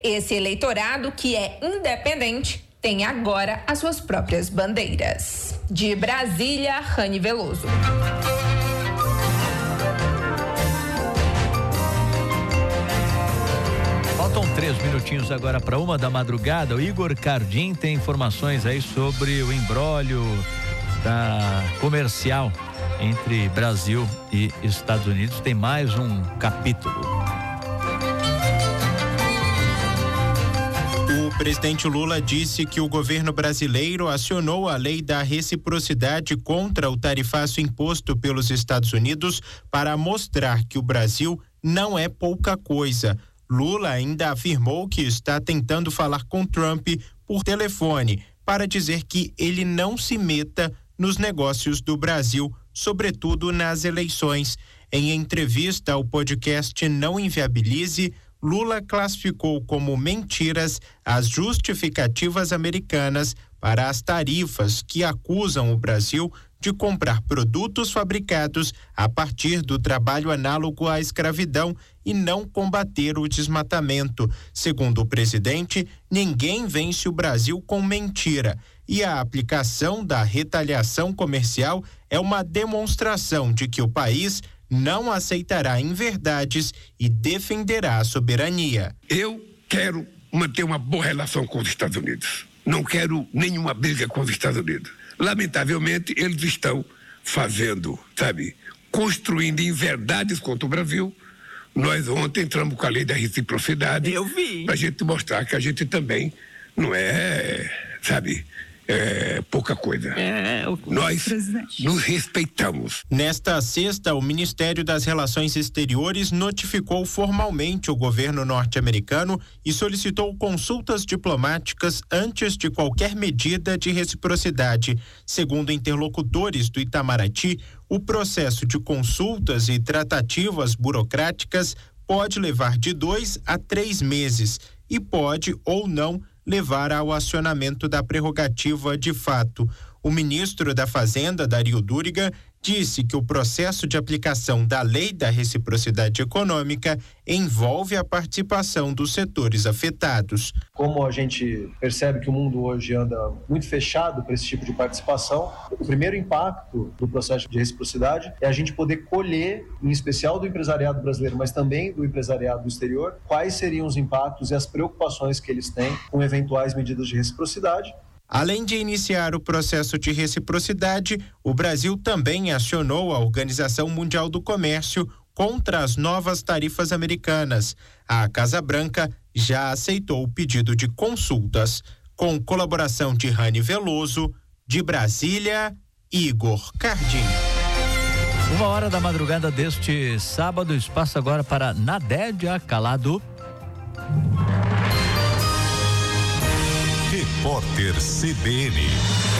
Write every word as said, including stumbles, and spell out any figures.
Esse eleitorado, que é independente, tem agora as suas próprias bandeiras. De Brasília, Rani Veloso. Faltam três minutinhos agora para uma da madrugada. O Igor Cardim tem informações aí sobre o imbróglio da comercial entre Brasil e Estados Unidos. Tem mais um capítulo. O presidente Lula disse que o governo brasileiro acionou a lei da reciprocidade contra o tarifaço imposto pelos Estados Unidos para mostrar que o Brasil não é pouca coisa. Lula ainda afirmou que está tentando falar com Trump por telefone para dizer que ele não se meta nos negócios do Brasil, sobretudo nas eleições. Em entrevista ao podcast Não Inviabilize, Lula classificou como mentiras as justificativas americanas para as tarifas que acusam o Brasil de comprar produtos fabricados a partir do trabalho análogo à escravidão e não combater o desmatamento. Segundo o presidente, ninguém vence o Brasil com mentira, e a aplicação da retaliação comercial é uma demonstração de que o país não aceitará inverdades e defenderá a soberania. Eu quero manter uma boa relação com os Estados Unidos. Não quero nenhuma briga com os Estados Unidos. Lamentavelmente, eles estão fazendo, sabe, construindo inverdades contra o Brasil. Nós ontem entramos com a lei da reciprocidade. Eu vi. Pra gente mostrar que a gente também não é, sabe, é pouca coisa. É, o Nós presidente. nos respeitamos. Nesta sexta, o Ministério das Relações Exteriores notificou formalmente o governo norte-americano e solicitou consultas diplomáticas antes de qualquer medida de reciprocidade. Segundo interlocutores do Itamaraty, o processo de consultas e tratativas burocráticas pode levar de dois a três meses e pode ou não levar ao acionamento da prerrogativa de fato. O ministro da Fazenda, Dario Duriga, disse que o processo de aplicação da lei da reciprocidade econômica envolve a participação dos setores afetados. Como a gente percebe que o mundo hoje anda muito fechado para esse tipo de participação, o primeiro impacto do processo de reciprocidade é a gente poder colher, em especial do empresariado brasileiro, mas também do empresariado do exterior, quais seriam os impactos e as preocupações que eles têm com eventuais medidas de reciprocidade. Além de iniciar o processo de reciprocidade, o Brasil também acionou a Organização Mundial do Comércio contra as novas tarifas americanas. A Casa Branca já aceitou o pedido de consultas. Com colaboração de Rani Veloso, de Brasília, Igor Cardim. Uma hora da madrugada deste sábado, espaço agora para Nadédia Calado. Repórter C B N.